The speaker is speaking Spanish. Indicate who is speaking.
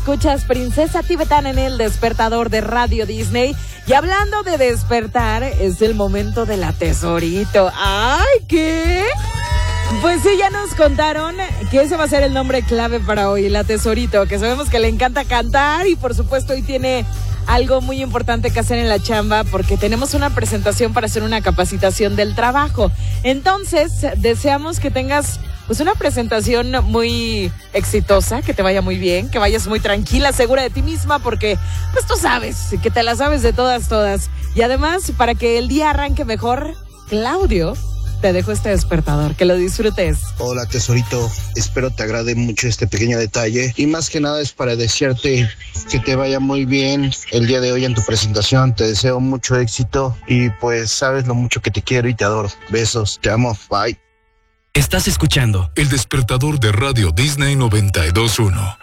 Speaker 1: Escuchas Princesa Tibetana en el despertador de Radio Disney. Y hablando de despertar, es el momento de la Tesorito. ¡Ay, qué! Pues sí, ya nos contaron que ese va a ser el nombre clave para hoy, la Tesorito, que sabemos que le encanta cantar y por supuesto hoy tiene algo muy importante que hacer en la chamba porque tenemos una presentación para hacer una capacitación del trabajo. Entonces, deseamos que tengas pues una presentación muy exitosa, que te vaya muy bien, que vayas muy tranquila, segura de ti misma, porque pues tú sabes, que te la sabes de todas. Y además, para que el día arranque mejor, Claudio te dejo este despertador, que lo disfrutes.
Speaker 2: Hola Tesorito, espero te agrade mucho este pequeño detalle y más que nada es para desearte que te vaya muy bien el día de hoy en tu presentación. Te deseo mucho éxito y pues sabes lo mucho que te quiero y te adoro. Besos, te amo, bye.
Speaker 3: Estás escuchando
Speaker 4: El despertador de Radio Disney 92.1.